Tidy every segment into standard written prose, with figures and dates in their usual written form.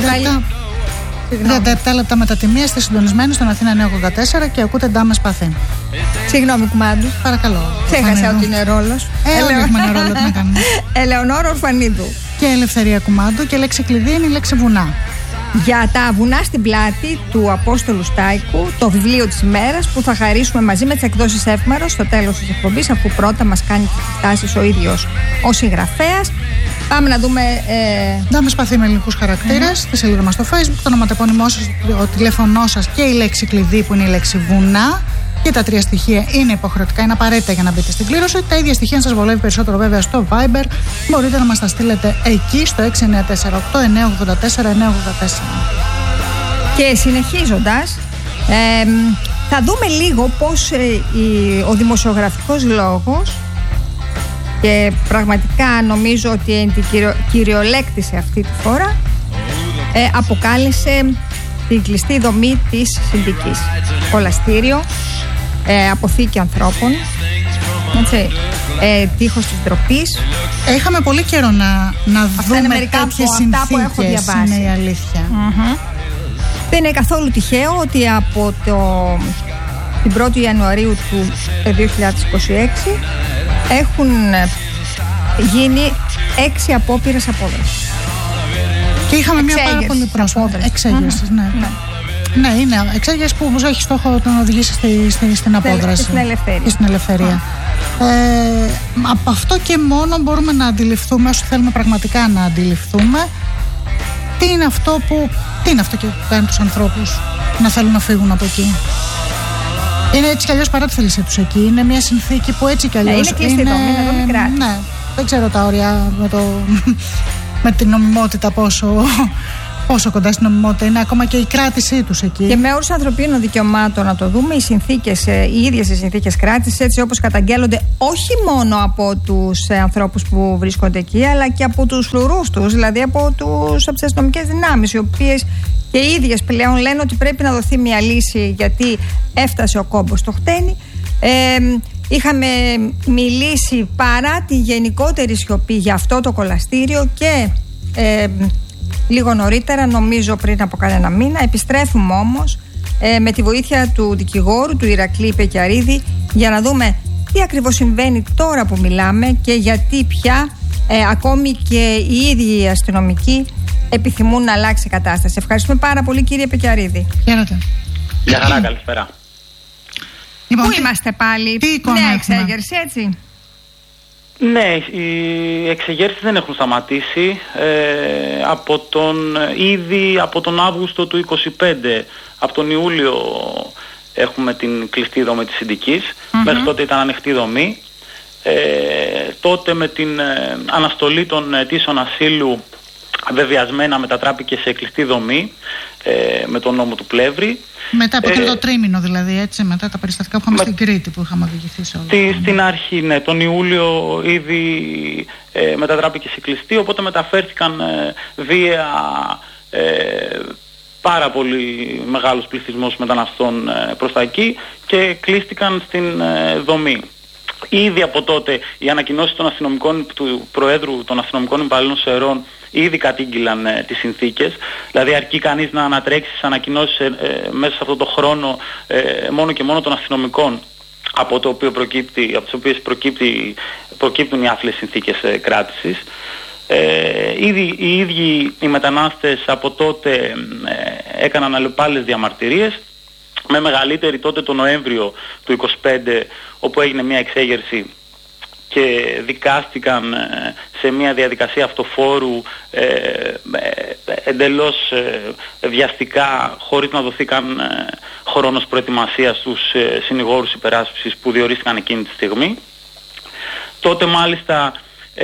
37 λεπτά μετά τη μία, είστε συντονισμένοι στον Αθήνα 984 και ακούτε Ντάμες Παθή. Συγγνώμη, κουμάντου. Παρακαλώ. Ξέχασα ότι είναι ρόλος. Όλοι έχουμε ένα ρόλο, τι να κάνουμε. Ελεονόρα Ορφανίδου. Και Ελευθερία Κουμάντου, και λέξη κλειδί είναι η λέξη βουνά. Για τα βουνά στην πλάτη του Απόστολου Στάικου, το βιβλίο της ημέρας που θα χαρίσουμε μαζί με τις εκδόσεις Εύμαρος στο τέλος της εκπομπής, αφού πρώτα μας κάνει τις συστάσεις ο ίδιος ο συγγραφέας. Πάμε να δούμε. Ντάμες Παθή με ελληνικούς χαρακτήρες, τη σελίδα μας στο Facebook, το ονοματεπώνυμό σας, ο τηλέφωνό σας και η λέξη κλειδί που είναι η λέξη βουνά. Και τα 3 στοιχεία είναι υποχρεωτικά, είναι απαραίτητα για να μπείτε στην κλήρωση. Τα ίδια στοιχεία, αν σας βολεύει περισσότερο βέβαια στο Viber, μπορείτε να μας τα στείλετε εκεί στο 6948 984 984. Και συνεχίζοντας, θα δούμε λίγο πώς ο δημοσιογραφικός λόγος, και πραγματικά νομίζω ότι κυριολέκτησε αυτή τη φορά, αποκάλυψε την κλειστή δομή της συνδικής. Κολαστήριο, αποθήκη ανθρώπων, τείχος της ντροπής. Είχαμε πολύ καιρό να δούμε κάποιες συνθήκες, είναι η αλήθεια. Δεν είναι καθόλου τυχαίο ότι από την 1η Ιανουαρίου του 2026 έχουν γίνει 6 απόπειρες απόδρασης. Και είχαμε μια πάρα πολύ πρόσφατη εξέγερση. Ναι, είναι εξέγερση που έχει στόχο να οδηγήσει στην απόδραση και στην ελευθερία. Από αυτό και μόνο μπορούμε να αντιληφθούμε, όσο θέλουμε πραγματικά να αντιληφθούμε, τι είναι αυτό και που κάνει τους ανθρώπους να θέλουν να φύγουν από εκεί. Είναι έτσι κι αλλιώς παρά τη θέλησή τους εκεί. Είναι μια συνθήκη που έτσι κι αλλιώς είναι κλειστή δομή, είναι δομή κράτης. Ναι, δεν ξέρω τα όρια με την νομιμότητα πόσο κοντά στην νομιμότητα είναι ακόμα και η κράτησή τους εκεί. Και με όρους ανθρωπίνων δικαιωμάτων να το δούμε, οι ίδιες οι συνθήκες κράτησης, έτσι όπως καταγγέλλονται όχι μόνο από τους ανθρώπους που βρίσκονται εκεί, αλλά και από τους φλουρούς τους, δηλαδή από τις αστυνομικές δυνάμεις, οι οποίες και οι ίδιες πλέον λένε ότι πρέπει να δοθεί μια λύση, γιατί έφτασε ο κόμπος στο χτένι. Είχαμε μιλήσει παρά τη γενικότερη σιωπή για αυτό το κολαστήριο και λίγο νωρίτερα, νομίζω πριν από κανένα μήνα. Επιστρέφουμε όμως με τη βοήθεια του δικηγόρου, του Ηρακλή Πεκιαρίδη, για να δούμε τι ακριβώς συμβαίνει τώρα που μιλάμε και γιατί πια ακόμη και οι ίδιοι οι αστυνομικοί επιθυμούν να αλλάξει η κατάσταση. Ευχαριστούμε πάρα πολύ, κύριε Πεκιαρίδη. Χαίρετε. Γεια χαρά, καλησπέρα. Πού είμαστε πάλι, νέα εξέγερση, έτσι? Ναι, οι εξεγέρσεις δεν έχουν σταματήσει. Ήδη από τον Αύγουστο του 25, από τον Ιούλιο έχουμε την κλειστή δομή της συνδικής. Μέχρι τότε ήταν ανοιχτή δομή. Τότε με την αναστολή των αιτήσεων ασύλου βεβαιασμένα μετατράπηκε σε κλειστή δομή με τον νόμο του Πλεύρη. Μετά από το τρίμηνο δηλαδή, έτσι, μετά τα περιστατικά που είχαμε στην Κρήτη, που είχαμε οδηγηθεί σε όλα. Στην αρχή, ναι, τον Ιούλιο ήδη μετατράπηκε σε κλειστή, οπότε μεταφέρθηκαν βία πάρα πολύ μεγάλος πληθυσμός μεταναστών προς τα εκεί και κλείστηκαν στην δομή. Ήδη από τότε οι ανακοινώσεις του Προέδρου των Αστυνομικών Υπαλλήλων Σερών ήδη κατήγγυλαν τις συνθήκες. Δηλαδή αρκεί κανείς να ανατρέξει τις ανακοινώσεις μέσα σε αυτό το χρόνο μόνο και μόνο των αστυνομικών, από τις οποίες προκύπτουν οι άθλιες συνθήκες κράτησης. Ήδη οι ίδιοι οι μετανάστες από τότε έκαναν αλλεπάλληλες διαμαρτυρίες, με μεγαλύτερη τότε το Νοέμβριο του 25, όπου έγινε μια εξέγερση και δικάστηκαν σε μια διαδικασία αυτοφόρου εντελώς βιαστικά, χωρίς να δοθεί καν χρόνος προετοιμασίας στους συνηγόρους υπεράσπισης που διορίστηκαν εκείνη τη στιγμή. Τότε μάλιστα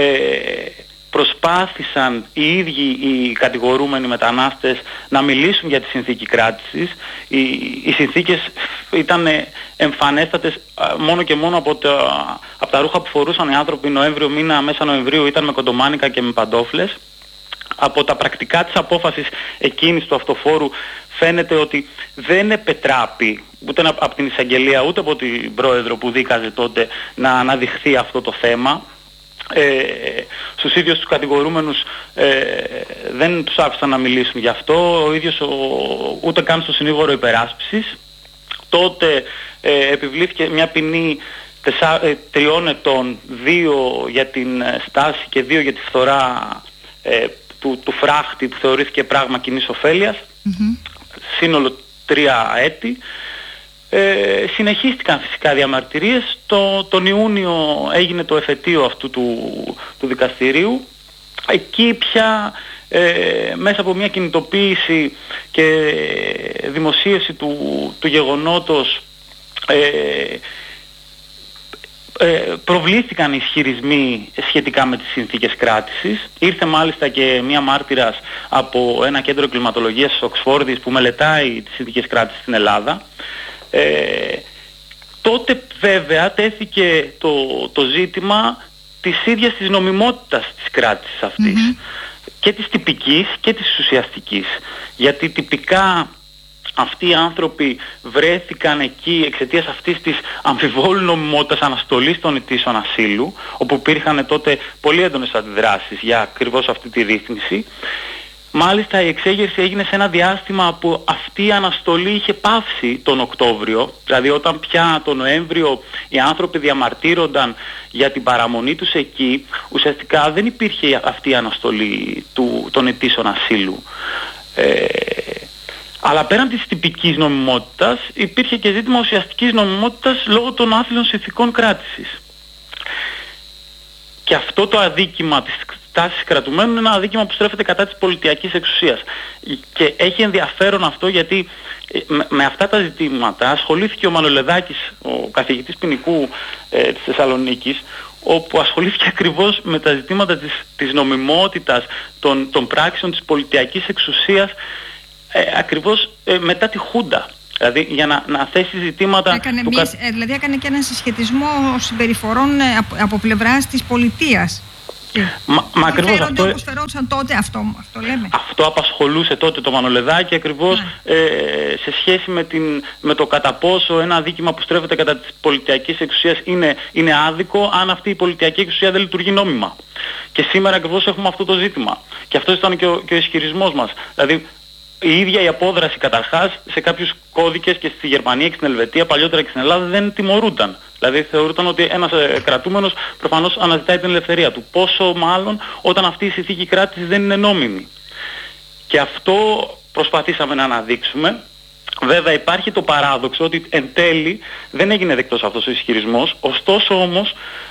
προσπάθησαν οι ίδιοι οι κατηγορούμενοι μετανάστες να μιλήσουν για τη συνθήκη κράτησης. Οι συνθήκες ήταν εμφανέστατες μόνο και μόνο από τα ρούχα που φορούσαν οι άνθρωποι Νοέμβριο μήνα, μέσα Νοεμβρίου ήταν με κοντομάνικα και με παντόφλες. Από τα πρακτικά της απόφασης εκείνης του αυτοφόρου φαίνεται ότι δεν επετράπει ούτε από την εισαγγελία ούτε από την πρόεδρο που δίκαζε τότε να αναδειχθεί αυτό το θέμα. στους ίδιους τους κατηγορούμενους δεν τους άφησαν να μιλήσουν γι' αυτό, ο ίδιος ούτε καν στο συνήγορο υπεράσπισης. Τότε επιβλήθηκε μια ποινή 3 ετών, 2 για την στάση και 2 για τη φθορά του φράχτη που θεωρήθηκε πράγμα κοινής ωφέλειας. Σύνολο 3 έτη. Συνεχίστηκαν φυσικά διαμαρτυρίες. Τον Ιούνιο έγινε το εφετείο αυτού του δικαστηρίου. Εκεί πια μέσα από μια κινητοποίηση και δημοσίευση του γεγονότος προβλήθηκαν ισχυρισμοί σχετικά με τις συνθήκες κράτησης. Ήρθε μάλιστα και μία μάρτυρας από ένα κέντρο εγκληματολογίας της Οξφόρδης που μελετάει τις συνθήκες κράτησης στην Ελλάδα. Τότε βέβαια τέθηκε το ζήτημα της ίδιας της νομιμότητας της κράτησης αυτής, και της τυπικής και της ουσιαστικής, γιατί τυπικά αυτοί οι άνθρωποι βρέθηκαν εκεί εξαιτίας αυτής της αμφιβόλου νομιμότητας αναστολής των αιτήσεων ασύλου, όπου υπήρχαν τότε πολύ έντονες αντιδράσεις για ακριβώς αυτή τη ρύθμιση. Μάλιστα η εξέγερση έγινε σε ένα διάστημα που αυτή η αναστολή είχε πάυσει τον Οκτώβριο, δηλαδή όταν πια τον Νοέμβριο οι άνθρωποι διαμαρτύρονταν για την παραμονή τους εκεί, ουσιαστικά δεν υπήρχε αυτή η αναστολή των αιτήσεων ασύλου. Αλλά πέραν της τυπικής νομιμότητας υπήρχε και ζήτημα ουσιαστικής νομιμότητας λόγω των άθλιων συνθηκών κράτησης. Και αυτό το αδίκημα της τάσης κρατουμένων είναι ένα αδίκημα που στρέφεται κατά της πολιτιακής εξουσίας. Και έχει ενδιαφέρον αυτό γιατί με αυτά τα ζητήματα ασχολήθηκε ο Μανολεδάκης, ο καθηγητής ποινικού της Θεσσαλονίκης, όπου ασχολήθηκε ακριβώς με τα ζητήματα της νομιμότητας των πράξεων της πολιτιακής εξουσίας ακριβώς μετά τη Χούντα. Δηλαδή για να θέσει ζητήματα... Δηλαδή έκανε και ένα συσχετισμό συμπεριφορών από πλευράς της πολιτείας. Μα ακριβώς αυτό... όπως φερόντουσαν τότε, αυτό λέμε. Αυτό απασχολούσε τότε το Μανολεδάκι ακριβώς σε σχέση με το κατά πόσο ένα αδίκημα που στρέφεται κατά της πολιτιακής εξουσίας είναι άδικο αν αυτή η πολιτιακή εξουσία δεν λειτουργεί νόμιμα. Και σήμερα ακριβώς έχουμε αυτό το ζήτημα. Και αυτό ήταν και ο ισχυρισμός μας. Δηλαδή η ίδια η απόδραση καταρχάς σε κάποιους κώδικες και στη Γερμανία και στην Ελβετία, παλιότερα και στην Ελλάδα, δεν τιμωρούνταν. Δηλαδή θεωρούταν ότι ένας κρατούμενος προφανώς αναζητάει την ελευθερία του. Πόσο μάλλον όταν αυτή η συνθήκη κράτησης δεν είναι νόμιμη. Και αυτό προσπαθήσαμε να αναδείξουμε. Βέβαια υπάρχει το παράδοξο ότι εν τέλει δεν έγινε δεκτός αυτός ο ισχυρισμός, ωστόσο όμως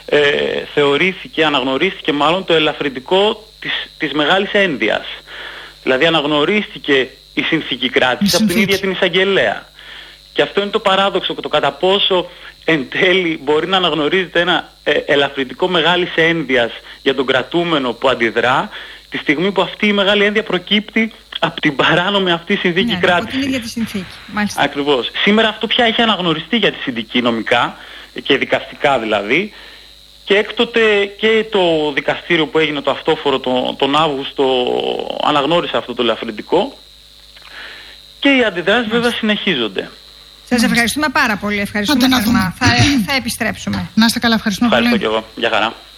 αναγνωρίστηκε μάλλον το ελαφρυντικό της μεγάλης ένδυας. Δηλαδή αναγνωρίστηκε η συνθήκη κράτησης από την ίδια την εισαγγελέα. Και αυτό είναι το παράδοξο, το κατά πόσο εν τέλει μπορεί να αναγνωρίζεται ένα ελαφρυντικό μεγάλης ένδυας για τον κρατούμενο που αντιδρά, τη στιγμή που αυτή η μεγάλη ένδυα προκύπτει από την παράνομη αυτή συνθήκη κράτησης. Από την ίδια τη συνθήκη, μάλιστα. Ακριβώς. Σήμερα αυτό πια έχει αναγνωριστεί για τη συνθήκη νομικά και δικαστικά δηλαδή. Και έκτοτε και το δικαστήριο που έγινε το αυτόφορο τον Αύγουστο αναγνώρισε αυτό το ελαφρυντικό και οι αντιδράσεις βέβαια συνεχίζονται. Σας ευχαριστούμε πάρα πολύ. Ευχαριστούμε θερμά. Θα επιστρέψουμε. Να είστε καλά, ευχαριστούμε πολύ. Ευχαριστώ και εγώ. Γεια χαρά.